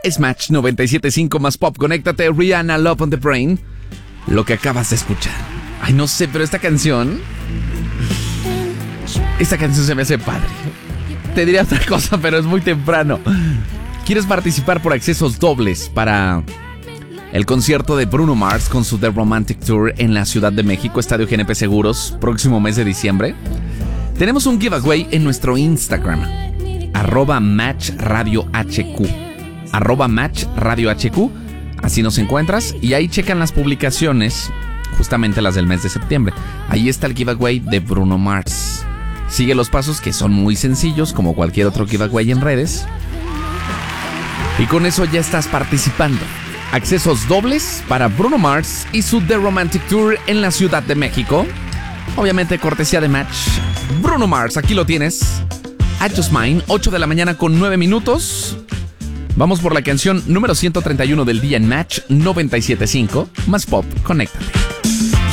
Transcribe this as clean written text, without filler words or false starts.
Es Match 97.5 más pop. Conéctate, Rihanna, Love on the Brain. Lo que acabas de escuchar. Ay, no sé, pero esta canción se me hace padre. Te diría otra cosa, pero es muy temprano. ¿Quieres participar por accesos dobles para el concierto de Bruno Mars con su The Romantic Tour en la Ciudad de México, Estadio GNP Seguros, próximo mes de diciembre? Tenemos un giveaway en nuestro Instagram, @MatchRadioHQ. @MatchRadioHQ. Así nos encuentras y ahí checan las publicaciones, justamente las del mes de septiembre. Ahí está el giveaway de Bruno Mars. Sigue los pasos, que son muy sencillos, como cualquier otro giveaway en redes. Y con eso ya estás participando. Accesos dobles para Bruno Mars y su The Romantic Tour en la Ciudad de México. Obviamente cortesía de Match. Bruno Mars, aquí lo tienes. I Just Mine, 8 de la mañana con 9 minutos. Vamos por la canción número 131 del día en Match 97.5. Más pop, conéctate.